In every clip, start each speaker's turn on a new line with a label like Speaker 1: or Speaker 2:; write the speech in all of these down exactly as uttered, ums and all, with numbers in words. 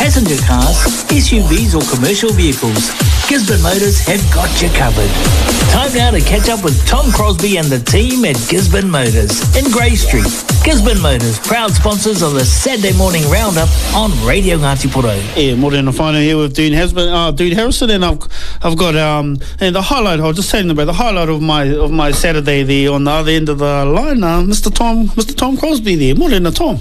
Speaker 1: passenger cars, S U Vs or commercial vehicles, Gisborne Motors have got you covered. Time now to catch up with Tom Crosby and the team at Gisborne Motors in Grey Street. Gisborne Motors, proud sponsors of the Saturday morning roundup on Radio Ngāti Porou.
Speaker 2: Yeah, Morena Whānau here with Dean Harrison, uh, Dean Harrison, and I've I've got um and the highlight. I was just telling about the highlight of my of my Saturday there on the other end of the line. Uh, Mister Tom, Mister Tom Crosby there. Morena Tom.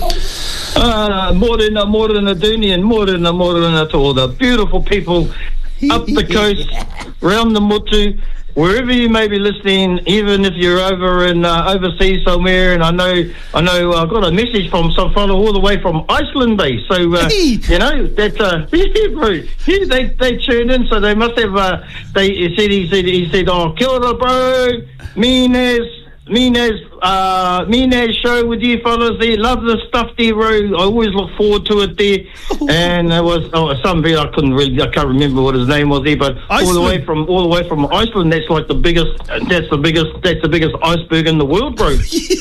Speaker 3: Uh, morena, morena, Dooney, and morena, morena to all the beautiful people up the coast, round the Motu, wherever you may be listening, even if you're over in uh, overseas somewhere. And I know, I know, I got a message from some fellow all the way from Iceland, base. So uh, you know that uh, yeah, bro, yeah, they they tuned in, so they must have. Uh, they he said he said he said, "Oh, kia ora, bro, Minas." Mina's, uh, Mina's show with you fellas there. Love the stuff there, bro. I always look forward to it there. And it was oh, somebody I couldn't really, I can't remember what his name was there, but Iceland. all the way from all the way from Iceland. That's like the biggest. That's the biggest. That's the biggest iceberg in the world, bro.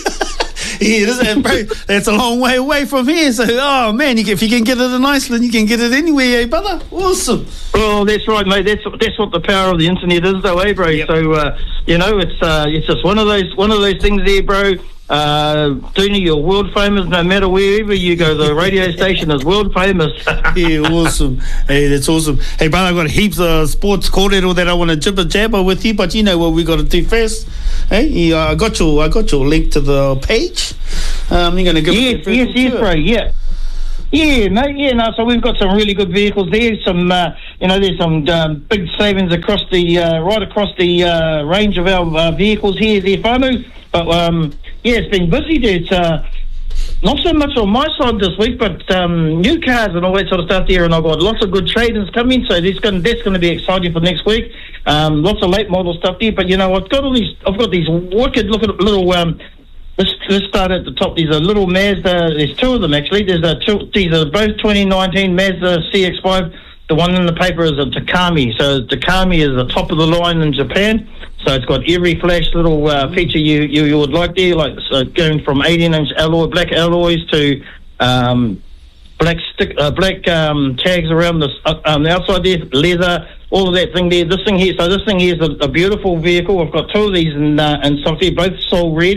Speaker 2: Yeah, isn't bro? That's a long way away from here. So, oh man, you can, if you can get it in Iceland, you can get it anywhere, eh, brother? Awesome.
Speaker 3: Well, that's right, mate. That's that's what the power of the internet is, though, eh, bro? Yep. So, uh, you know, it's uh, it's just one of those one of those things there, bro. Uh, Dooney, you're world famous no matter wherever you go. The radio station is world famous.
Speaker 2: Yeah, awesome. Hey, that's awesome. Hey, brother, I've got heaps of sports corridor that I want to jibber jabber with you, but you know what we got to do first. Hey, yeah, I got your I got your link to the page. Um, you're going to give
Speaker 3: yes, yes, yes, bro. Yeah. Yeah, mate. Yeah, no. So we've got some really good vehicles there. Some, uh, you know, there's some um, big savings across the uh, right across the uh, range of our uh, vehicles here, there, whānau. But um, yeah, it's been busy there. It's uh, not so much on my side this week, but um, new cars and all that sort of stuff there. And I've got lots of good trade-ins coming, so that's going that's going to be exciting for next week. Um, lots of late model stuff there. But you know, I've got all these. I've got these wicked looking little. Um, Let's, let's start at the top. There's a little Mazda. There's two of them, actually. There's a two, these are both twenty nineteen Mazda C X five. The one in the paper is a Takami. So Takami is the top of the line in Japan. So it's got every flash little uh, feature you, you, you would like there, like so going from eighteen inch alloy, black alloys to um, black stick, uh, black um, tags around the, uh, um, the outside there, leather, all of that thing there. This thing here, so this thing here is a, a beautiful vehicle. I've got two of these in, uh, in stock there, both soul red.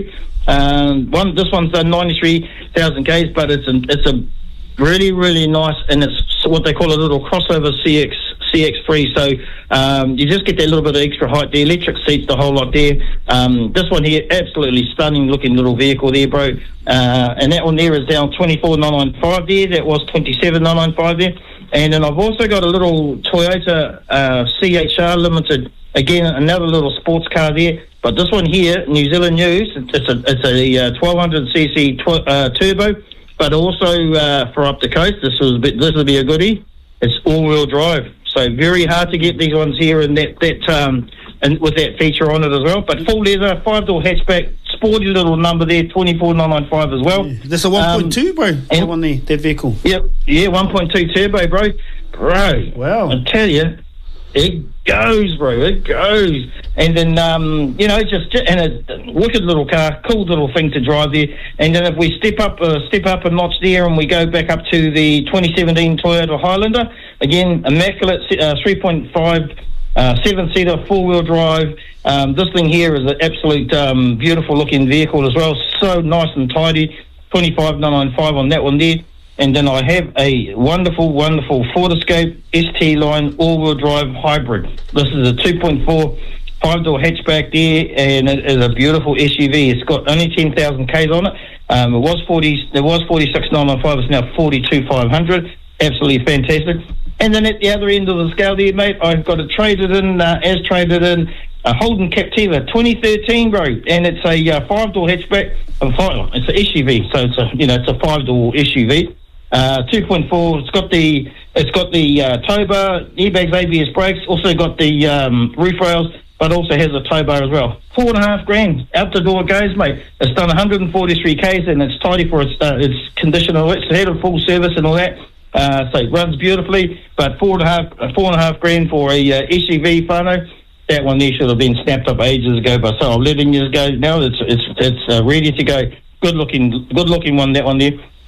Speaker 3: Um, one, this one's done ninety-three thousand Ks, but it's a, it's a really, really nice, and it's what they call a little crossover C X C X three. So um, you just get that little bit of extra height there. Electric seats, the whole lot there. Um, this one here, absolutely stunning looking little vehicle there, bro. Uh, and that one there is down twenty-four nine nine five there. That was twenty-seven nine nine five there. And then I've also got a little Toyota uh, C H R Limited. Again, another little sports car there. But this one here, New Zealand News, it's a it's a uh, twelve hundred c c tw- uh, turbo, but also uh, for up the coast. This was a bit, this will be a goodie. It's all-wheel drive, so very hard to get these ones here, and that that um and with that feature on it as well. But full leather, five-door hatchback, sporty little number there, twenty-four nine nine five as well.
Speaker 2: Yeah, that's a one point two, um, bro. That one there, that vehicle.
Speaker 3: Yep, yeah, one point two turbo, bro. Bro,
Speaker 2: wow!
Speaker 3: I tell you. It goes, bro. It goes, and then um, you know, just and a wicked little car, cool little thing to drive there. And then if we step up, uh, step up a notch there, and we go back up to the twenty seventeen Toyota Highlander, again, immaculate uh, three point five uh, seven seater, four wheel drive. Um, this thing here is an absolute um, beautiful looking vehicle as well. So nice and tidy. twenty-five nine nine five on that one there. And then I have a wonderful, wonderful Ford Escape S T line all-wheel drive hybrid. This is a two point four five-door hatchback there, and it is a beautiful S U V. It's got only ten thousand Ks on it. Um, it was forty. There was forty-six nine nine five. It's now forty-two five hundred. Absolutely fantastic. And then at the other end of the scale there, mate, I've got a traded in, uh, as traded in, a Holden Captiva twenty thirteen, bro, and it's a uh, five-door hatchback. It's an S U V, so it's a you know it's a five-door S U V. Uh, two point four. It's got the it's got the uh, tow bar, airbags, A B S brakes. Also got the um, roof rails, but also has a tow bar as well. Four and a half grand out the door it goes, mate. It's done one hundred forty-three Ks, and it's tidy for its uh, its condition. It's had a full service and all that. Uh, so it runs beautifully. But four and a half uh, four and a half grand for a uh, S U V, whānau. That one there should have been snapped up ages ago, but so eleven years ago now. It's it's it's uh, ready to go. Good looking, good looking one. That one there.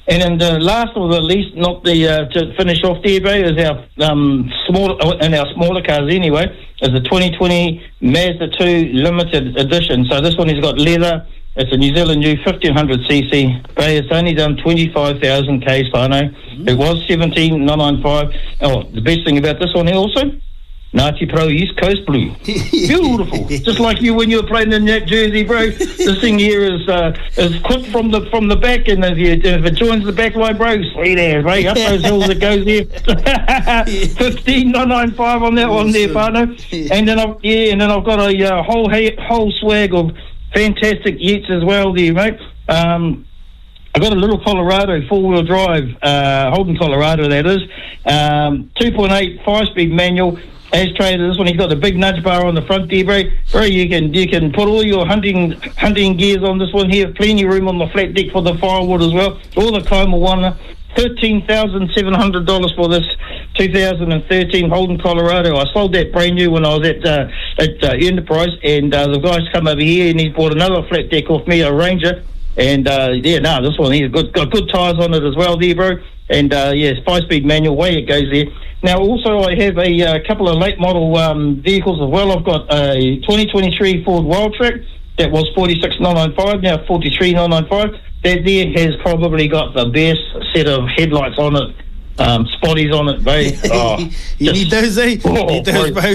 Speaker 3: And then the last but not least, not the uh, to finish off there, bro, is our um, small and our smaller cars anyway, is the twenty twenty Mazda two Limited Edition. So this one has got leather. It's a New Zealand new fifteen hundred c c. Bro, it's only done twenty-five thousand k's, Whānau. Mm-hmm. It was seventeen nine ninety-five. Oh, the best thing about this one here also, Ngāti Pro East Coast Blue. Beautiful. Just like you when you were playing in that jersey, bro. This thing here is uh, is clipped from the from the back, and if, you, if it joins the back line, bro, sweet ass, bro. Up those hills it goes there. fifteen nine ninety-five on that awesome. One there, partner. And then I've yeah, and then I've got a uh, whole whole swag of fantastic utes as well there, mate. Um, I got a little Colorado four-wheel drive, uh, Holden Colorado that is, um, two point eight five-speed manual. As traded, this one he's got the big nudge bar on the front there, bro. Bro, you can you can put all your hunting hunting gears on this one here. Plenty of room on the flat deck for the firewood as well. All the Kaima one. Thirteen thousand seven hundred dollars for this two thousand thirteen Holden Colorado. I sold that brand new when I was at uh, at uh, Enterprise, and uh, the guys come over here and he's bought another flat deck off me, a Ranger. And uh, yeah, no, this one he's got got good tyres on it as well, there, bro. And uh, yeah, five-speed manual, way it goes there. Now, also, I have a uh, couple of late model um, vehicles as well. I've got a twenty twenty-three Ford Wildtrak that was forty-six nine ninety-five, now forty-three nine ninety-five. That there has probably got the best set of headlights on it, um, spotties on it, bro. Oh,
Speaker 2: you
Speaker 3: just,
Speaker 2: need those, eh?
Speaker 3: Oh,
Speaker 2: you need those, bro.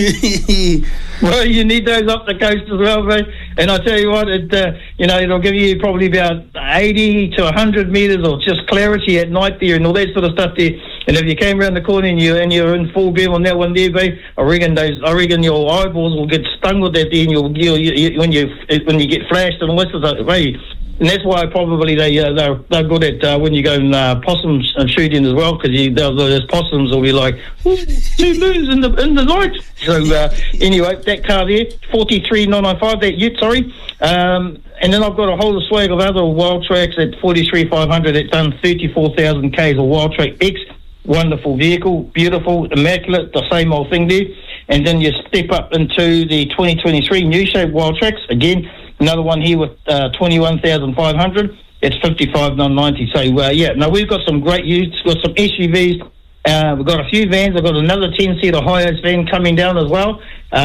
Speaker 3: Well, you need those up the coast as well, bro. And I tell you what, it uh, you know, it'll give you probably about eighty to one hundred metres of just clarity at night there and all that sort of stuff there. And if you came around the corner and you and you're in full beam on that one there, babe, I reckon those, I reckon your eyeballs will get stung with that there, and you'll, you, you, when you when you get flashed and all that sort of stuff, babe. And that's why probably they uh, they're they're good at uh, when you go and uh, possum shooting as well, because those possums will be like two moons in the in the night. So uh, anyway, that car there, forty-three nine ninety-five. That ute, sorry. Um, and then I've got a whole swag of other Wildtraks at forty-three five hundred. It's done thirty-four thousand k's of Wildtrak X. Wonderful vehicle, beautiful, immaculate, the same old thing there. And then you step up into the twenty twenty-three new shape Wildtraks again. Another one here with uh, twenty-one thousand five hundred. It's fifty-five nine ninety. So, uh, yeah, now we've got some great utes, got some S U Vs. Uh, we've got a few vans. I've got another ten-seater Hiace van coming down as well.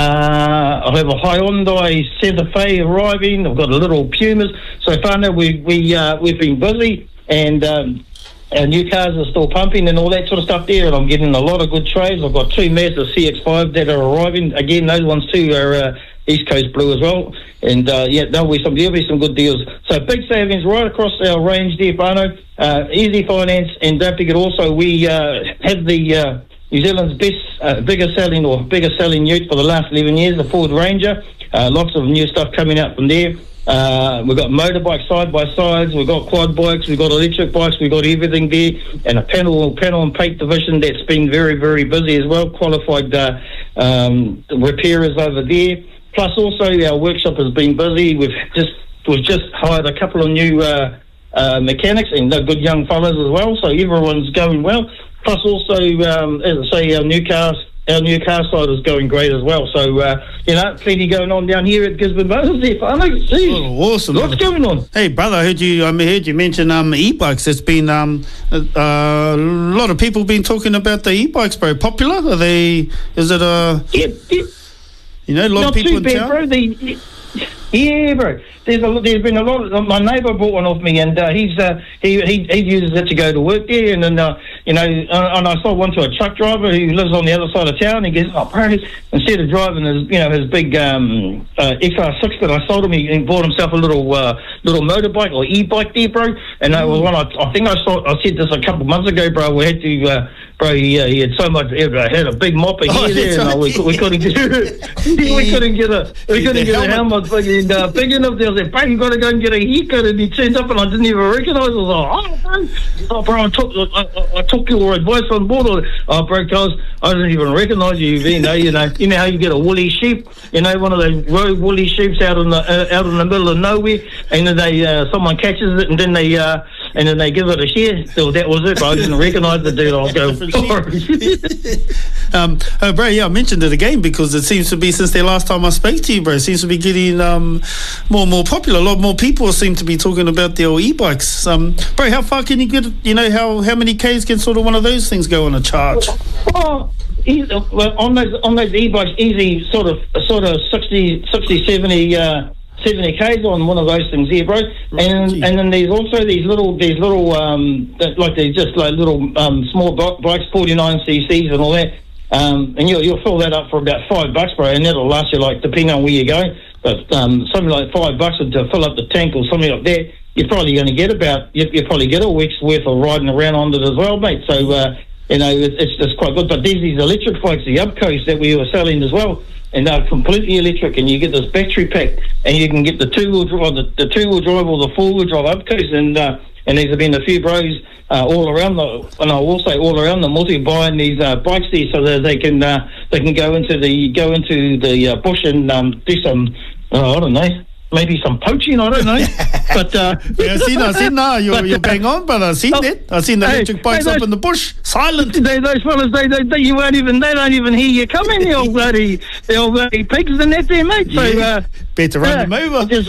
Speaker 3: Uh, I'll have a Hyundai Santa Fe arriving. I've got a little Pumas. So far now, we, we, uh, we've been busy, and um, our new cars are still pumping and all that sort of stuff there, and I'm getting a lot of good trades. I've got two Mazda C X five that are arriving. Again, those ones too are uh, East Coast Blue as well. And uh, yeah, there'll be some there'll be some good deals. So big savings right across our range there, Whānau. Uh, easy finance, and don't forget also we uh, have the uh, New Zealand's best, uh, biggest selling or biggest selling ute for the last eleven years, the Ford Ranger. Uh, lots of new stuff coming out from there. Uh, we've got motorbike side by sides, we've got quad bikes, we've got electric bikes, we've got everything there, and a panel panel and paint division that's been very very busy as well. Qualified uh, um, repairers over there. Plus, also our workshop has been busy. We've just we've just hired a couple of new uh, uh, mechanics, and they're good young fellas as well. So everyone's going well. Plus, also um, as I say, our new cars, our new car side is going great as well. So uh, you know, plenty going on down here at Gisborne Motors. There,
Speaker 2: oh, awesome!
Speaker 3: What's going on?
Speaker 2: Hey, brother, I heard you. I heard you mention um, e-bikes. It's been um, uh, a lot of people been talking about the e-bikes, bro. Popular? Are they? Is it a?
Speaker 3: Yep, yep.
Speaker 2: You know, a lot
Speaker 3: Not
Speaker 2: of people
Speaker 3: too
Speaker 2: in
Speaker 3: bad,
Speaker 2: town.
Speaker 3: bro. The, yeah, bro. There's a, there's been a lot. Of, my neighbour bought one off me, and uh, he's uh, he, he he uses it to go to work there, and then uh, you know, and I sold one to a truck driver who lives on the other side of town. He goes, oh, bro, instead of driving his you know his big um, uh, X R six that I sold him, he, he bought himself a little uh, little motorbike or e-bike there, bro. And that was one I, I think I saw. I said this a couple of months ago, bro. We had to. Uh, Bro, he, uh, he had so much. He had a big mopper
Speaker 2: oh,
Speaker 3: here there, and uh, we, we couldn't get. we couldn't get a. We couldn't get a helmet fucking uh, big enough. They said, "Bro, you got to go and get a haircut." And he turned up, and I didn't even recognise. I was like, "Oh, bro, oh, bro, I took, I, I, I took your advice on board." Oh, bro, cause I didn't even recognise you. You know, you know, you know how you get a woolly sheep. You know, one of those road woolly sheeps out in the uh, out in the middle of nowhere, and then they uh, someone catches it, and then they. Uh, and then they give it a share. So that was it, bro. I didn't recognise the dude. I was going,
Speaker 2: um, uh, bro, yeah, I mentioned it again because it seems to be, since the last time I spoke to you, bro, it seems to be getting um, more and more popular. A lot more people seem to be talking about the old e-bikes. Um, bro, how far can you get, you know, how, how many Ks can sort of one of those things go on a charge?
Speaker 3: Oh, easy, well, on those on those e-bikes, easy sort of sort of sixty, seventy, uh, seventy Ks on one of those things here, bro. And Gee. and then there's also these little these little um like they're just like little um small bikes, forty-nine c c's and all that. Um, and you'll you'll fill that up for about five bucks, bro, and that'll last you, like, depending on where you go. But um, something like five bucks to fill up the tank or something like that, you're probably going to get about you you probably get a week's worth of riding around on it as well, mate. So. Uh, You know, it's, it's just quite good. But there's these electric bikes, the Upcoast, that we were selling as well, and they're completely electric. And you get this battery pack, and you can get the two wheel drive, the, the two wheel drive or the four wheel drive Upcoast. And uh, and there's been a few bros uh, all around the, and I will say all around the multi buying these uh, bikes there, so that they can uh, they can go into the go into the uh, bush and um, do some uh, I don't know. Maybe some poaching, I don't know. But uh,
Speaker 2: yeah, I seen, I seen now. You're, but, you're bang on, brother. I seen uh, that. I seen the hey, electric bikes hey, those, up in the bush, silent.
Speaker 3: They, those fellas, they, they, they, you won't even, they don't even hear you coming. The old bloody, the old bloody pigs and that there, mate. So
Speaker 2: yeah,
Speaker 3: uh,
Speaker 2: better run uh, them over.
Speaker 3: Just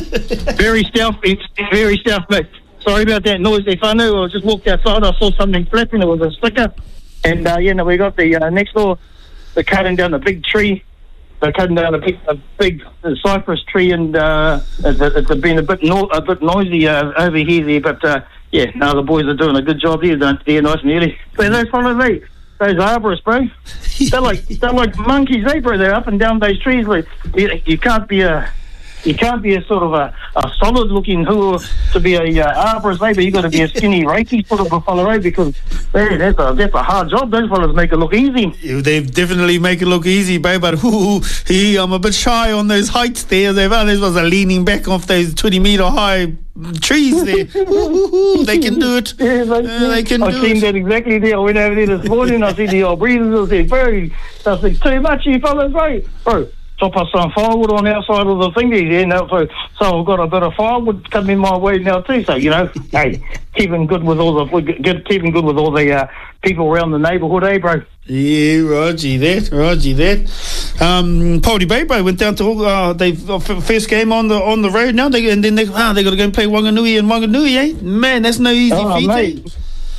Speaker 3: very stealthy, very stealthy. But sorry about that noise, there, whānau. I just walked outside. I saw something flapping. It was a sticker, and uh, you know, we got the uh, next door. They're cutting down a big tree. They're cutting down a big, a big cypress tree, and uh, it's, it's been a bit no, a bit noisy uh, over here there. But uh, yeah, now the boys are doing a good job here. They're nice and early. But those fellas, they, those arborists, bro, they're like they're like monkeys, eh, bro? They're up and down those trees. Like you, you can't be a you can't be a sort of a, a solid looking who to be a uh, arborist, eh? But you got to be a skinny, rakey sort of a fellow, eh? Because hey, that's a that's a hard job. Those fellas make it look easy.
Speaker 2: Yeah, they definitely make it look easy, babe. But ooh, he, I'm a bit shy on those heights there. They was a leaning back off those twenty meter high trees there. ooh, ooh, ooh, they can do it.
Speaker 3: Yeah, like,
Speaker 2: uh, they can
Speaker 3: I've
Speaker 2: do
Speaker 3: seen
Speaker 2: it.
Speaker 3: that exactly there. I went over there this morning. I see the old breezes. I said, bro, that's like, too much, you fellas, bro. Bro. Chop us some firewood on our side of the thing there, yeah, now, so, so I've got a bit of firewood coming my way now too. So you know, hey, keeping good with all the good, keeping good with all the uh, people around the neighbourhood, eh, bro?
Speaker 2: Yeah, Rogie that, Rogie that. Um, Poldy Bay, bro, went down to uh, they uh, first game on the on the road now. They and then they ah, they got to go and play Wanganui and Wanganui, eh? Man, that's no easy
Speaker 3: oh,
Speaker 2: feat.
Speaker 3: Mate.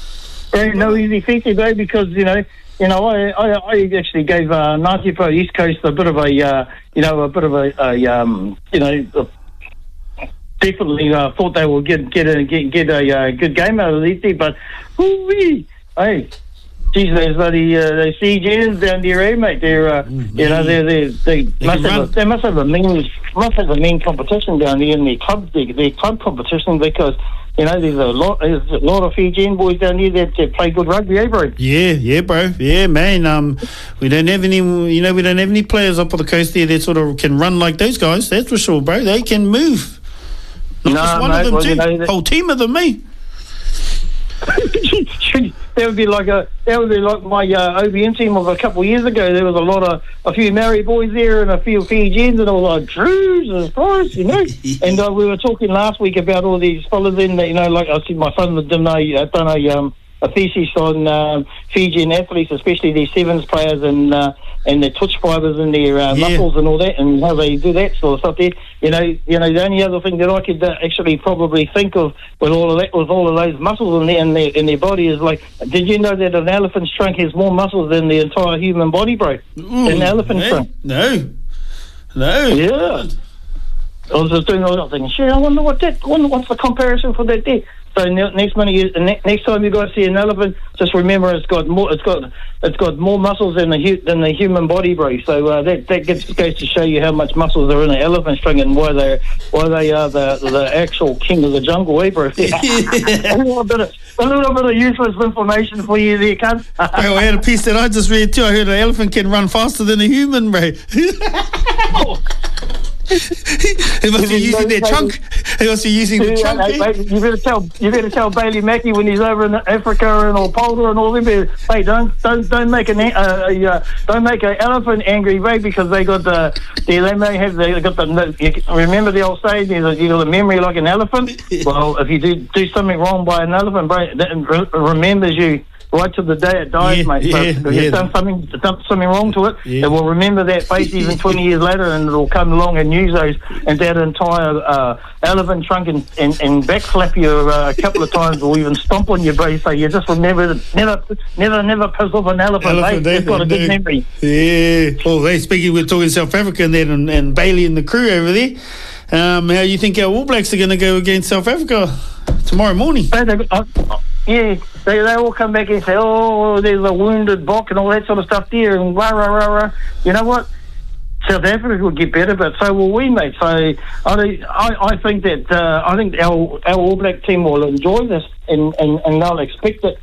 Speaker 3: Eh? No easy feat, bro, because you know. You know, I, I, I actually gave uh, Ngāti Pro East Coast a bit of a, uh, you know, a bit of a, a um, you know, a, definitely uh, thought they would get get a get, get a uh, good game out of these, but whoo-wee, hey, geez, those bloody uh, those C Gs down there, eh, mate? They're, uh, mm-hmm. you know, they they they, they must have a, they must have a mean must have a mean competition down there in their club their, their club competition because. You know, there's a lot, there's a lot of Fijian boys down here that, that play good rugby, eh, bro?
Speaker 2: Yeah, yeah, bro. Yeah, man. Um, we don't have any, you know, we don't have any players up on the coast there that sort of can run like those guys. That's for sure, bro. They can move. Not no, just one mate, of them, well, too. You know, that, whole team of them, me.
Speaker 3: That would be like a that would be like my uh, O B M team of a couple of years ago. There was a lot of a few Maori boys there and a few Fijians and all like Drews, boys, you know. And uh, we were talking last week about all these fellas in that, you know, like I said, my son had done a uh, done a um a thesis on um, Fijian athletes, especially these sevens players and uh, and their twitch fibers and their uh, yeah. muscles and all that, and how they do that sort of stuff. There, you know, you know, the only other thing that I could uh, actually probably think of with all of that, with all of those muscles in their in their in their body, is like, did you know that an elephant's trunk has more muscles than the entire human body, bro? Ooh, an elephant's
Speaker 2: no,
Speaker 3: trunk.
Speaker 2: No, no.
Speaker 3: Yeah. I was just doing all that thinking, shit, I wonder what that, wonder what's the comparison for that there. So next money, next time you guys see an elephant, just remember it's got more, it's got, it's got more muscles than the than the human body, bro. So uh, that that gets, goes to show you how much muscles are in an elephant string and why they why they are the the actual king of the jungle, eh, bro? a little bit of a little bit of useless information for you there, cunt.
Speaker 2: Bro, I had a piece that I just read too. I heard an elephant can run faster than a human, bro. He must be using their trunk. He must be using the trunk.
Speaker 3: Hey, mate, you better tell you better tell Bailey Mackey when he's over in Africa and or Polder and all them. Hey, don't don't don't make an uh, uh, don't make an elephant angry, mate, because they got the they, they may have they got the you remember the old saying, you got a memory like an elephant. Well, if you do do something wrong by an elephant, bro, that remembers you right to the day it dies,
Speaker 2: yeah,
Speaker 3: mate. So
Speaker 2: yeah,
Speaker 3: if
Speaker 2: yeah.
Speaker 3: you've done something, done something wrong to it,
Speaker 2: yeah.
Speaker 3: it will remember that face even twenty years later, and it'll come along and use those and that entire uh, elephant trunk and, and, and backflap you uh, a couple of times, or even stomp on your base. So you just remember, never, never, never piss off an elephant.
Speaker 2: Elephant,
Speaker 3: mate. It's got a good
Speaker 2: no.
Speaker 3: memory.
Speaker 2: Yeah. Well, hey, speaking, we're talking South Africa then, and, and Bailey and the crew over there. Um, how you think our All Blacks are going to go against South Africa tomorrow morning?
Speaker 3: They, they, uh, yeah, they they all come back and say, oh, there's a wounded Bok and all that sort of stuff there, and rah, rah, rah, rah. You know what? South Africa will get better, but so will we, mate. So I, I, I think that uh, I think our our All Black team will enjoy this, and, and, and they'll expect it.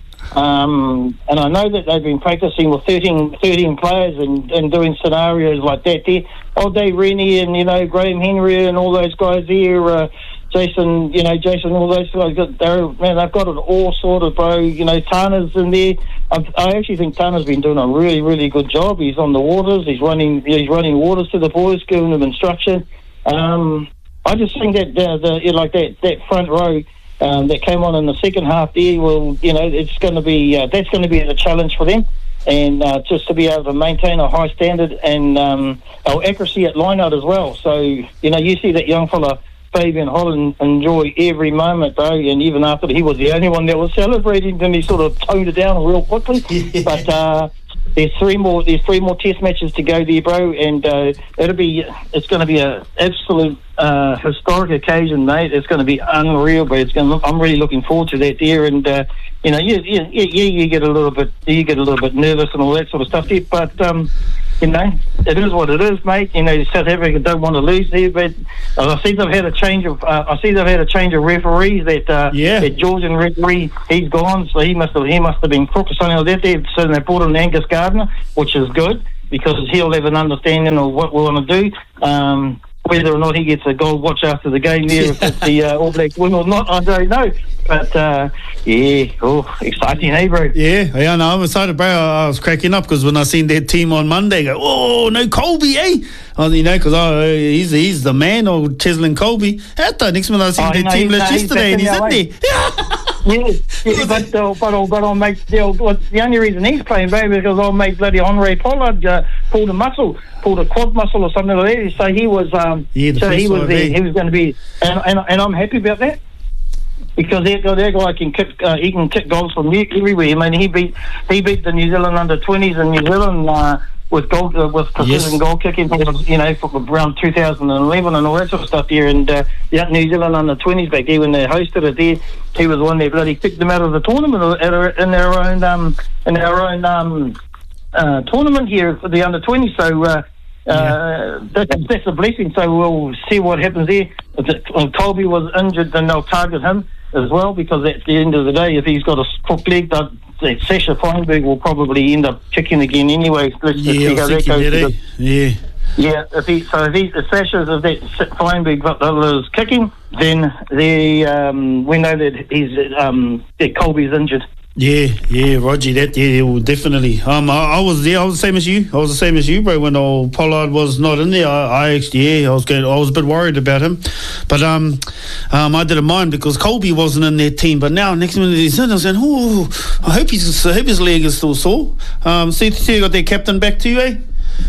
Speaker 3: Um, and I know that they've been practicing with thirteen, thirteen players and, and doing scenarios like that there. Oh, Dave Rennie and, you know, Graham Henry and all those guys there, uh, Jason, you know, Jason, all those guys, they're, man, they've got it all sorted, bro. You know, Tana's in there. I, I actually think Tana's been doing a really, really good job. He's on the waters. He's running He's running waters to the boys, giving them instruction. Um, I just think that, the, the you know, like that, that front row, Um, that came on in the second half there, well, you know, it's going to be, uh, that's going to be the challenge for them. And uh, just to be able to maintain a high standard and um, our accuracy at line-out as well. So, you know, you see that young fella, Fabian Holland, enjoy every moment, though, and even after he was the only one that was celebrating, then he sort of toned it down real quickly.
Speaker 2: Yeah.
Speaker 3: But uh, there's three more there's three more test matches to go there, bro, and uh, it'll be it's going to be an absolute uh, historic occasion, mate. It's going to be unreal, but it's going. I'm really looking forward to that there, and uh, you know, you, you, you, you get a little bit you get a little bit nervous and all that sort of stuff there, but um, you know, it is what it is, mate. You know, South Africa don't want to lose there, but I see they've had a change of uh, I see they've had a change of referees. That uh,
Speaker 2: yeah.
Speaker 3: that Georgian referee, he's gone, so he must have he must have been crook or something like that there. So they brought in Angus Gardner, which is good because he'll have an understanding of what we want to do. Um, whether or not he gets a gold watch after the game there, if it's the uh, All Blacks win or not, I don't know. But, uh, yeah, oh, exciting, eh, bro?
Speaker 2: Yeah, yeah, no, I'm excited, bro. I, I was cracking up because when I seen their team on Monday, I go, oh, no Colby, eh? I, you know, because oh, he's he's the man, or Cheslin Colby. At the next one I seen
Speaker 3: oh,
Speaker 2: their
Speaker 3: no,
Speaker 2: team list
Speaker 3: no,
Speaker 2: yesterday, and he's in there.
Speaker 3: Yeah, yeah, but uh, but I'll but I'll make the, the only reason he's playing, baby, because I'll make bloody Henri Pollard uh, pulled a muscle, pulled a quad muscle or something like that. So he was um,
Speaker 2: yeah, the
Speaker 3: so he was there,
Speaker 2: there.
Speaker 3: he was going to be, and, and and I'm happy about that. Because that guy, that guy can kick, uh, he can kick goals from everywhere. I mean, he beat he beat the New Zealand under twenties in New Zealand uh, with goal uh, with precision yes. goal kicking. You know, for around two thousand eleven and all that sort of stuff there. And uh, yeah, New Zealand under twenties back there when they hosted it there, he was the one that bloody kicked them out of the tournament in their own um, in their own um, uh, tournament here for the under twenties. So. Uh, Uh, yeah. that, that's a blessing, so we'll see what happens there. If Colby was injured, then they'll target him as well, because at the end of the day, if he's got a crook leg, that, that Sasha Feinberg will probably end up kicking again anyway. Let's
Speaker 2: yeah,
Speaker 3: see how that goes.
Speaker 2: Did, yeah.
Speaker 3: Yeah, if he so if he if Sasha's if that Feinberg is kicking, then the um, we know that he's um, that Colby's injured.
Speaker 2: Yeah, yeah, Roger, that, yeah, well, definitely. Um, I, I was there, I was the same as you. I was the same as you, bro, when old Pollard was not in there. I, I actually, yeah, I was going, I was a bit worried about him. But um, um, I didn't mind because Colby wasn't in their team. But now, next minute he's in, I was saying, oh, I hope, he's, I hope his leg is still sore. Um, see, see, got their captain back to you, eh?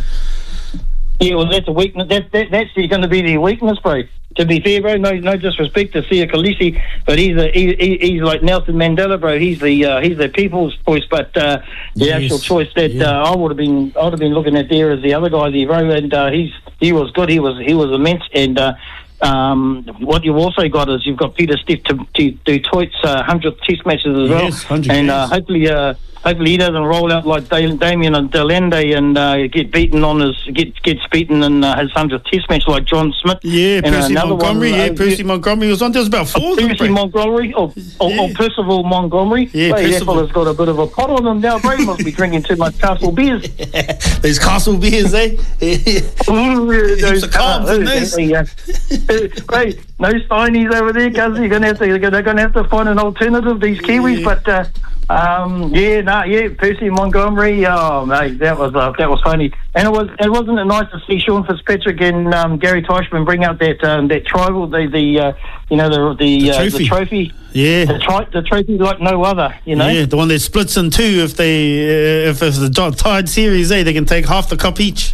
Speaker 3: Yeah, well, that's a weakness. That, that, that's going to be their weakness, bro. To be fair, bro, no, no disrespect to Sia Khaleesi, but he's a, he, he's like Nelson Mandela, bro. He's the uh, he's the people's choice, but uh, the yes. actual choice that yeah. uh, I would have been I would have been looking at there is the other guy there, bro. And uh, he's he was good. He was he was immense. And uh, um, what you've also got is you've got Peter Stiff to to do Toit's uh, hundredth Test matches as well,
Speaker 2: yes,
Speaker 3: and uh, hopefully. Uh, hopefully he doesn't roll out like Damien and Delende and uh, get beaten on his get gets beaten in uh, his hundredth Test match like John Smith.
Speaker 2: Yeah,
Speaker 3: and
Speaker 2: Percy Montgomery.
Speaker 3: One,
Speaker 2: yeah,
Speaker 3: uh,
Speaker 2: Percy yeah. Montgomery was on. There was about four.
Speaker 3: Oh, Percy Montgomery or, or,
Speaker 2: yeah.
Speaker 3: or Percival Montgomery.
Speaker 2: Yeah,
Speaker 3: hey,
Speaker 2: Percival.
Speaker 3: That fella's got a bit of a pot on him now, bro. He must be drinking too much Castle beers.
Speaker 2: These Castle beers, eh?
Speaker 3: Those
Speaker 2: the carbs in those.
Speaker 3: Hey, no Steinies over there, cuz you're gonna have to they're gonna have to find an alternative. These Kiwis,
Speaker 2: yeah.
Speaker 3: but. Uh, Um, yeah, no, nah, yeah, Percy Montgomery. Oh, mate, that was uh, that was funny, and it was it wasn't it nice to see Sean Fitzpatrick and um, Gary Teichman bring out that um, that tribal, the the uh, you know the the,
Speaker 2: the,
Speaker 3: uh,
Speaker 2: trophy.
Speaker 3: the trophy,
Speaker 2: yeah,
Speaker 3: the, tri- the trophy like no other, you know.
Speaker 2: Yeah, the one that splits in two. If they uh, if it's the tied series, eh, they can take half the cup each.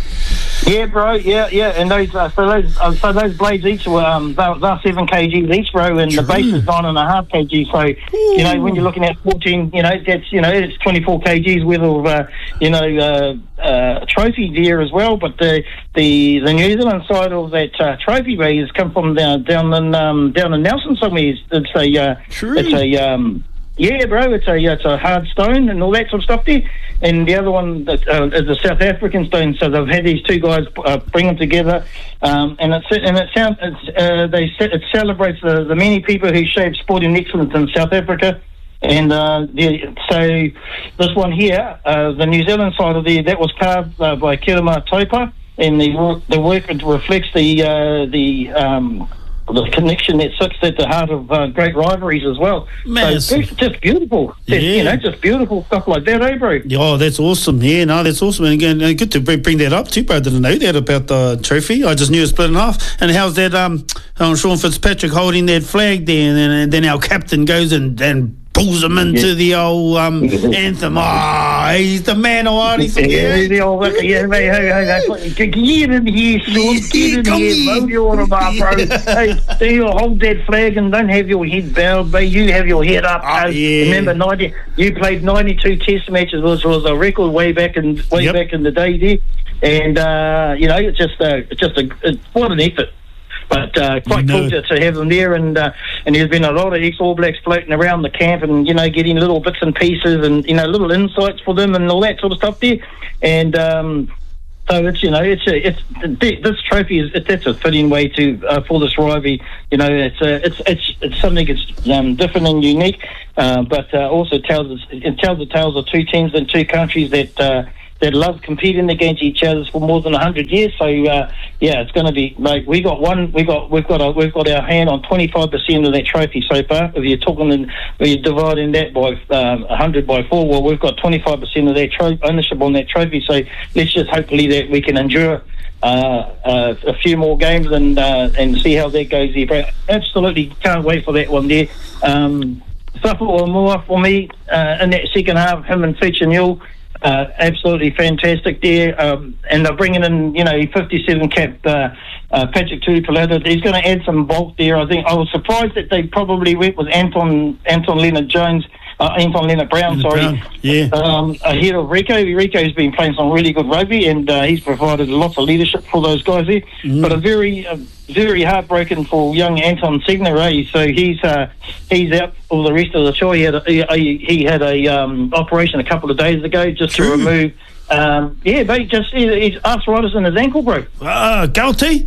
Speaker 3: Yeah, bro. Yeah, yeah, and those uh, so those uh, so those blades each were um they're, they're seven kgs each, bro, and
Speaker 2: True.
Speaker 3: the base is nine and a half kgs. So Ooh. you know when you're looking at fourteen, you know that's you know it's twenty-four kgs worth of uh, you know uh, uh, trophy there as well. But the the the New Zealand side of that uh, trophy bag has come from down down in um, down in Nelson somewhere. It's, it's a uh,
Speaker 2: True.
Speaker 3: it's a um. Yeah, bro, it's a it's a hard stone and all that sort of stuff there. And the other one that, uh, is a South African stone. So they've had these two guys uh, bring them together, um, and it's and it sounds it's, uh, they it celebrates the, the many people who shaped sporting excellence in South Africa. And uh, the, so this one here, uh, the New Zealand side of the that was carved uh, by Kirima Toipa, and the work the work reflects the uh, the um, the connection that sits at the heart of uh, great rivalries as well.
Speaker 2: Man,
Speaker 3: so it's just beautiful. Just,
Speaker 2: yeah.
Speaker 3: You know, just beautiful stuff like that, eh, bro?
Speaker 2: Oh, that's awesome. Yeah, no, that's awesome. And again, uh, good to bring, bring that up too, bro. I didn't know that about the trophy. I just knew it split in half. And how's that um, um Sean Fitzpatrick holding that flag there, and then, and then our captain goes and, and pulls him into yeah. the old um, anthem. Ah, oh, he's the man of all. He's
Speaker 3: yeah, the old yeah, mate. Hey, hey, hey, get in here, Sean. Get in here. Mow you on about, bro. Hey, do you hold that flag and don't have your head bowed, but you have your head up.
Speaker 2: Oh, yeah.
Speaker 3: Remember, ninety. You played ninety-two Test matches, which was a record way back in way
Speaker 2: yep.
Speaker 3: back in the day there. And uh, you know, it's just a, it's just a, it's, what an effort. But uh, quite
Speaker 2: no.
Speaker 3: cool to, to have them there, and uh, and there's been a lot of ex-All Blacks floating around the camp, and you know, getting little bits and pieces, and you know, little insights for them, and all that sort of stuff there. And um, so it's you know, it's a, it's this trophy is it, that's a fitting way to uh, for this rivalry. You know, it's a, it's it's it's something that's um, different and unique, uh, but uh, also tells us it tells the tales of two teams and two countries that. Uh, that love competing against each other for more than a hundred years. So uh, yeah, it's going to be like we got one. We got we've got a, we've got our hand on twenty five percent of that trophy so far. If you're talking and you're dividing that by um, a hundred by four, well, we've got twenty five percent of that tro- ownership on that trophy. So let's just hopefully that we can endure uh, uh, a few more games and uh, and see how that goes there. But absolutely can't wait for that one there. Um, Suffer or more for me uh, in that second half. Him and Feature Newell. Uh, absolutely fantastic there, um, and they're bringing in, you know, fifty-seven cap uh, uh, Patrick Tuipolata. He's going to add some bulk there. I think I was surprised that they probably went with Anton Anton Leonard Jones, uh, Anton Leonard Brown,
Speaker 2: Leonard
Speaker 3: sorry,
Speaker 2: Brown. Yeah,
Speaker 3: um, ahead of Rico. Rico's been playing some really good rugby, and uh, he's provided lots of leadership for those guys there. Mm. But a very uh, very heartbroken for young Anton Segner, eh? So he's uh, he's out for the rest of the tour. He had a, he, he had a um, operation a couple of days ago just True. to remove. Um, yeah, but he just he, he's arthritis in his ankle, bro.
Speaker 2: Ah, uh, Gouty.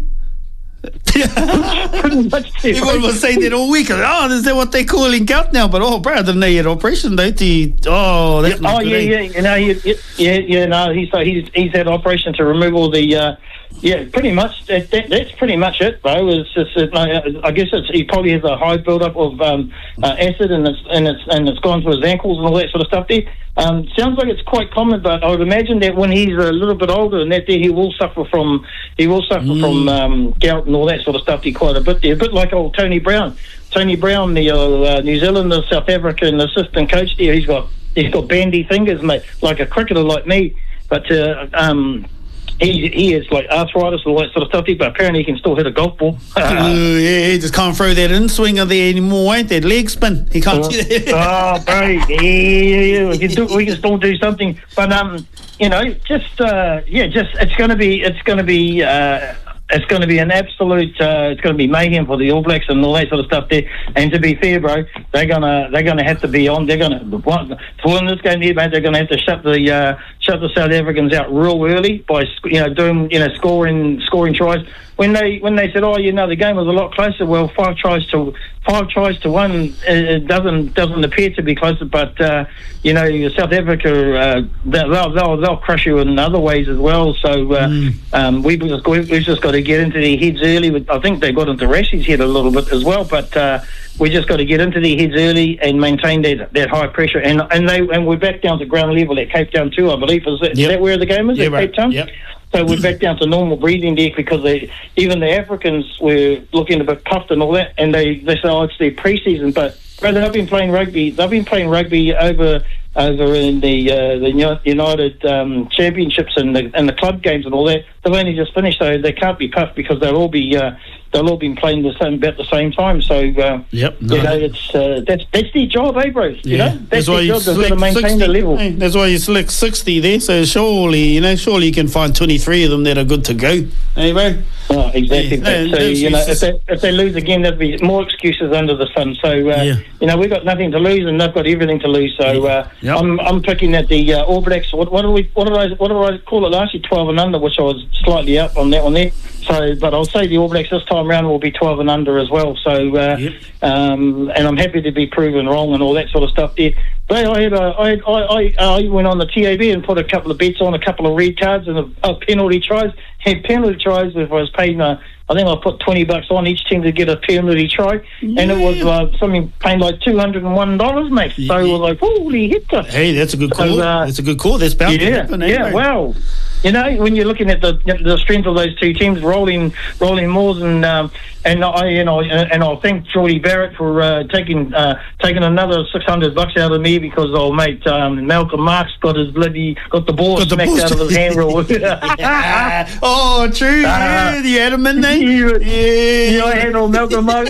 Speaker 3: Pretty much too,
Speaker 2: everyone was saying that all week. Oh, is that what they call in gout now? But oh, bro, I didn't know he had operation. Don't he? Oh, that's
Speaker 3: yeah,
Speaker 2: not
Speaker 3: oh
Speaker 2: good,
Speaker 3: yeah,
Speaker 2: eh?
Speaker 3: yeah, you know, he, yeah, yeah, no, he's so he's he's had an operation to remove all the. Uh, Yeah, pretty much. That, that, that's pretty much it, bro. It's just, it, I guess it's, he probably has a high build-up of um, uh, acid, and it's and it's and it's gone to his ankles and all that sort of stuff. There um, sounds like it's quite common, but I would imagine that when he's a little bit older, and that there he will suffer from he will suffer mm. from um, gout and all that sort of stuff. There quite a bit there, a bit like old Tony Brown. Tony Brown, the uh, New Zealander, South African assistant coach there. He's got he's got bandy fingers, mate, like a cricketer like me, but. Uh, um, He, he has like arthritis and all that sort of stuff, but apparently he can still hit a golf ball.
Speaker 2: uh, yeah, he just can't throw that in swinger there anymore, ain't that leg spin? He can't
Speaker 3: uh,
Speaker 2: do that.
Speaker 3: Oh, bro, yeah, we can, do, we can still do something. But, um, you know, just, uh, yeah, just, it's going to be, it's going to be, uh, it's going to be an absolute. Uh, it's going to be mayhem for the All Blacks and all that sort of stuff there. And to be fair, bro, they're gonna they're gonna have to be on. They're gonna to win this game here, mate. They're gonna have to shut the uh, shut the South Africans out real early by you know doing you know scoring scoring tries. When they when they said, oh, you know, the game was a lot closer. Well, five tries to five tries to one, it doesn't doesn't appear to be closer. But uh, you know, South Africa, uh, they'll, they'll they'll crush you in other ways as well. So uh, mm. um, we've just we've just got to get into their heads early. I think they got into Rassie's head a little bit as well, but uh, we just got to get into their heads early and maintain that, that high pressure. And and they and we're back down to ground level at Cape Town too, I believe. Is that, yep. is that where the game is?
Speaker 2: Yeah,
Speaker 3: at
Speaker 2: right.
Speaker 3: Cape Town?
Speaker 2: Yep.
Speaker 3: So we're back down to normal breathing deck because they, even the Africans were looking a bit puffed and all that, and they, they say, oh, it's their pre-season. But brother, they've been playing rugby. They've been playing rugby over over in the uh, the United um, Championships and the and the club games and all that. They've only just finished, so they can't be puffed because they'll all be uh, they'll all been playing the same about the same time. So uh,
Speaker 2: yep, no.
Speaker 3: you know, it's uh, that's that's their job, eh, bros? You
Speaker 2: yeah.
Speaker 3: know, that's, that's their job. They've got to maintain
Speaker 2: sixty,
Speaker 3: the level.
Speaker 2: Hey, that's why you select sixty there. So surely, you know, surely you can find twenty-three of them that are good to go. Hey, bro.
Speaker 3: Oh, exactly.
Speaker 2: Yeah,
Speaker 3: so
Speaker 2: no,
Speaker 3: you know, if they if they lose again, there'll be more excuses under the sun. So uh,
Speaker 2: yeah.
Speaker 3: you know, we've got nothing to lose, and they've got everything to lose. So uh,
Speaker 2: yep.
Speaker 3: I'm I'm picking at the uh, All Blacks. What what do we what did I what did I call it last year? Twelve and under, which I was slightly up on that one there. So, but I'll say the All Blacks this time round will be twelve and under as well. So, uh, yep. um, and I'm happy to be proven wrong and all that sort of stuff there. But I had a, I, I, I, I went on the T A B and put a couple of bets on, a couple of red cards and a, a penalty tries. Had penalty tries if I was paying, uh, I think I put twenty bucks on each team to get a penalty try, yeah. and it was uh, something paying like two hundred and one dollars, mate. So yeah. it was like, holy hit!
Speaker 2: Hey, that's a good call.
Speaker 3: So, uh,
Speaker 2: that's a good call. That's bound
Speaker 3: yeah,
Speaker 2: to happen.
Speaker 3: Yeah,
Speaker 2: anyway.
Speaker 3: Well. You know, when you're looking at the the strength of those two teams, rolling rolling Moors and um, and I you know and I'll thank Geordie Barrett for uh, taking uh, taking another six hundred bucks out of me because old mate um, Malcolm Marks got his bloody got the ball got smacked the out of his hand roll.
Speaker 2: yeah. Oh, true. Uh, yeah, you had him in there.
Speaker 3: Yeah,
Speaker 2: yeah.
Speaker 3: yeah, I had old Malcolm Marks.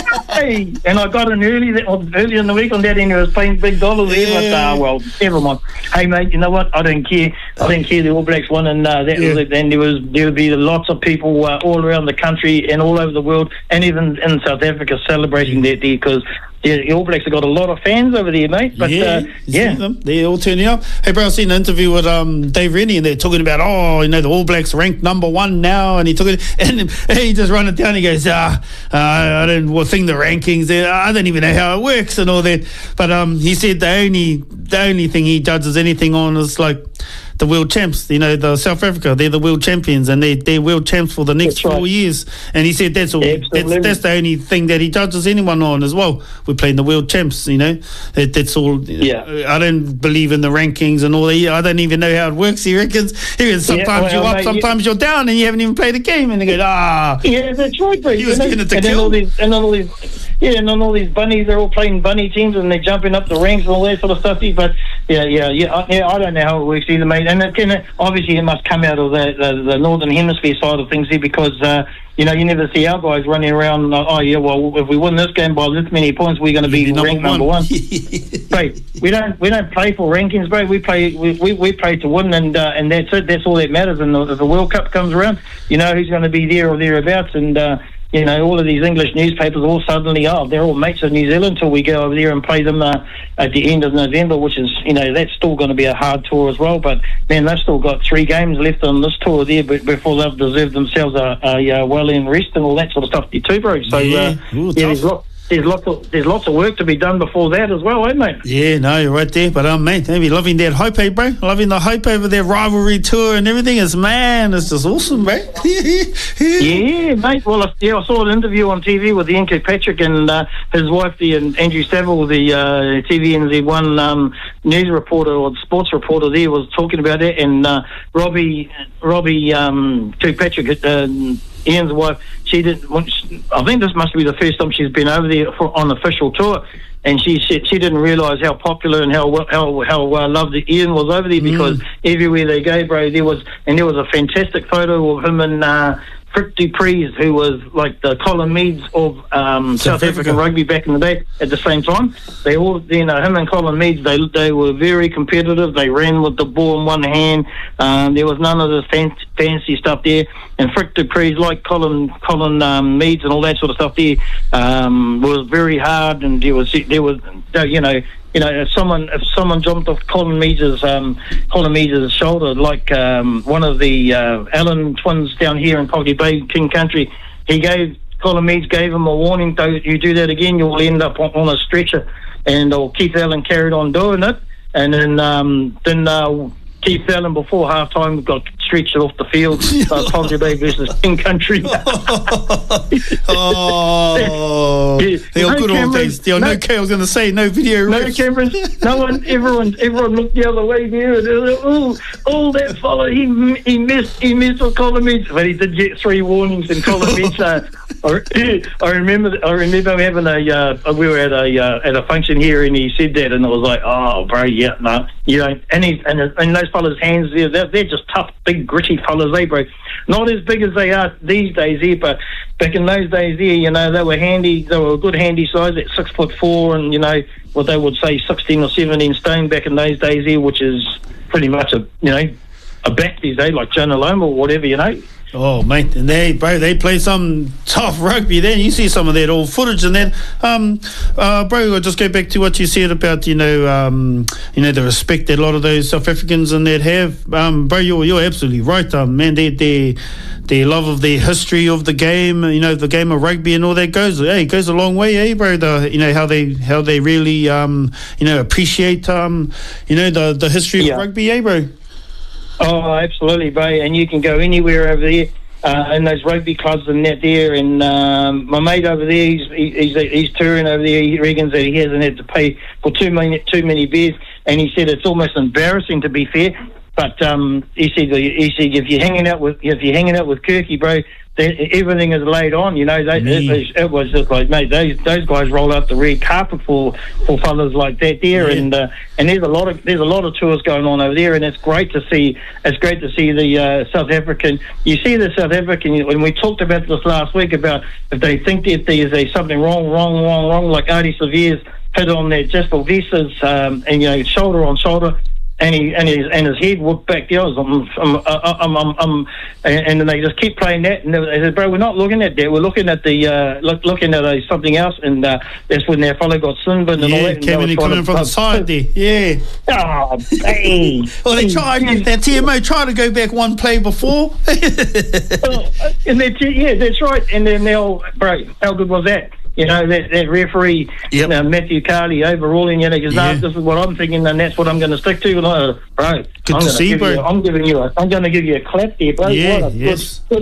Speaker 3: Hey, and I got in early early in the week on that, and he was paying big dollars there. But uh, well, never mind. Hey, mate, you know what? I don't care. I don't care. The All Blacks won, and uh, that yeah. was it. And there was there would be lots of people uh, all around the country and all over the world, and even in South Africa celebrating that day because. The All Blacks have got a lot of fans over there, mate. But
Speaker 2: yeah,
Speaker 3: uh, yeah.
Speaker 2: them. They're all turning up. Hey, bro, I seen an interview with um, Dave Rennie, and they're talking about, oh, you know, the All Blacks ranked number one now, and he took it, and he just run it down. He goes, ah, uh, I don't well, think the rankings. I don't even know how it works and all that. But um, he said the only the only thing he judges anything on is like. The world champs, you know, the South Africa, they're the world champions, and they they're world champs for the next
Speaker 3: that's
Speaker 2: four
Speaker 3: right.
Speaker 2: years. And he said that's all. That's, that's the only thing that he judges anyone on as well. We're playing the world champs, you know. That, that's all.
Speaker 3: Yeah.
Speaker 2: I don't believe in the rankings and all that. I don't even know how it works. He reckons. He reckons sometimes yeah, well, you're up, mate, sometimes yeah. you're down, and you haven't even played a game. And they go, ah.
Speaker 3: Yeah, that's right, bro.
Speaker 2: He was
Speaker 3: getting
Speaker 2: it to
Speaker 3: and
Speaker 2: kill.
Speaker 3: Then all these, and then all these, yeah, and then all these bunnies, they're all playing bunny teams, and they're jumping up the ranks and all that sort of stuff. But yeah, yeah, yeah, I, yeah. I don't know how it works either, mate. And it can. Obviously, it must come out of the, the, the Northern Hemisphere side of things here because, uh, you know, you never see our guys running around, uh, oh, yeah, well, if we win this game by this many points, we're going to be number ranked one. number one. Right. We don't we don't play for rankings, bro. We play we, we, we play to win, and uh, and that's it. That's all that matters. And if the World Cup comes around, you know who's going to be there or thereabouts. And, uh, you know, all of these English newspapers all suddenly, oh, they're all mates of New Zealand until we go over there and play them uh, at the end of November, which is, you know, that's still going to be a hard tour as well. But, man, they've still got three games left on this tour there but before they've deserved themselves a, a, a well-earned rest and all that sort of stuff there too, bro. So,
Speaker 2: yeah,
Speaker 3: uh,
Speaker 2: Ooh,
Speaker 3: yeah there's lots. There's lots of there's lots of work to be done before that as well, eh, mate?
Speaker 2: Yeah, no, you're right there. But um, mate, maybe loving that hype, eh, bro? Loving the hype over their rivalry tour and everything. Is man, it's just awesome, bro.
Speaker 3: Yeah, mate. Well, I, yeah, I saw an interview on T V with Ian Kirkpatrick and uh, his wife, the and Andrew Saville, the uh, T V N Z one um, news reporter or sports reporter. There was talking about it, and uh, Robbie Robbie um, Kirkpatrick. Uh, Ian's wife, she didn't. I think this must be the first time she's been over there for, on official tour, and she she, she didn't realise how popular and how how how uh, loved Ian was over there because mm. everywhere they go, bro, there was and there was a fantastic photo of him and uh, Frick Dupreez, who was like the Colin Meads of um, South, South African rugby back in the day. At the same time, they all, you know, him and Colin Meads, they they were very competitive. They ran with the ball in one hand. Um, there was none of the fan- fancy stuff there. And Frick Dupreez, like Colin Colin um, Meads and all that sort of stuff there, um, was very hard. And there was there was you know. You know, if someone if someone jumped off Colin Meads' um, Colin Meads' shoulder, like um, one of the uh, Allen twins down here in Cockney Bay, King Country, he gave Colin Meads gave him a warning. Don't you do that again, you'll end up on, on a stretcher. And uh, Keith Allen carried on doing it, and then um, then uh, Keith Allen before half time got stretched off the field. uh, Cockney Bay versus King Country.
Speaker 2: oh,
Speaker 3: yeah.
Speaker 2: they are
Speaker 3: no
Speaker 2: good
Speaker 3: cameras,
Speaker 2: old days. They are no, no I was going to say no video.
Speaker 3: No
Speaker 2: refs.
Speaker 3: cameras. No one. Everyone. Everyone looked the other way there. And like, oh, oh, that fella. He he missed. He missed with Colin Meads, but he did get three warnings. And Colin Meads. Uh, I, I remember. I remember having a. Uh, we were at a uh, at a function here, and he said that, and it was like, oh, bro, yeah, no, you know. And he and and those fellas' hands, they're they're, they're just tough, big, gritty fellas, eh, bro? Not as big as they are these days, here, but back in those days, there, you know, they were handy. They were a good handy size at six foot four, and you know what they would say, sixteen or seventeen stone back in those days, here, which is pretty much a you know a back these days, like Jonah Loma or whatever, you know.
Speaker 2: Oh, mate, and they, bro, they play some tough rugby then. You see some of that old footage, and then, um, uh, bro, I'll just go back to what you said about, you know, um, you know, the respect that a lot of those South Africans and that have. Um, bro, you're, you're absolutely right, um, man. They, they, their love of their history of the game, you know, the game of rugby and all that goes, hey, goes a long way, eh, bro? The, you know, how they, how they really, um, you know, appreciate, um, you know, the, the history yeah. of rugby, eh, bro?
Speaker 3: Oh, absolutely, bro. And you can go anywhere over there uh, in those rugby clubs and that there. And um, my mate over there, he's, he's he's touring over there. He reckons that he hasn't had to pay for too many too many beers. And he said it's almost embarrassing, to be fair. But um, he said he said if you're hanging out with if you're hanging out with Kirky, bro, they, everything is laid on. You know, they, it, it was just like, mate, those those guys roll out the red carpet for, for fellas like that there, yeah. and uh, and there's a lot of there's a lot of tours going on over there, and it's great to see. It's great to see the uh, South African. You see the South African, when we talked about this last week about if they think that there's a, something wrong, wrong, wrong, wrong, like Ardie Severe's hit on that Jasper Visser's um, and you know shoulder on shoulder. And he and his and his head whooped back the others. I'm, I'm, I'm, I'm, I'm, and then they just keep playing that. And they said, "Bro, we're not looking at that. We're looking at the uh, look, looking at a, something else." And uh, that's when their fellow got sunburned and
Speaker 2: yeah,
Speaker 3: all that.
Speaker 2: Came in coming from the side there. Yeah.
Speaker 3: Oh, hey.
Speaker 2: Well, they tried. That T M O tried to go back one play before.
Speaker 3: oh, and they, yeah, that's right. And then they'll, bro, how good was that? You know, that, that referee,
Speaker 2: yep.
Speaker 3: uh, Matthew Carley, overruling, you know, because yeah. no, this is what I'm thinking, and that's what I'm going to stick to. And I, bro,
Speaker 2: good
Speaker 3: I'm
Speaker 2: to see, bro.
Speaker 3: You, I'm giving you a, I'm going to give you a clap there, bro.
Speaker 2: Yeah,
Speaker 3: what a
Speaker 2: yes.
Speaker 3: good, good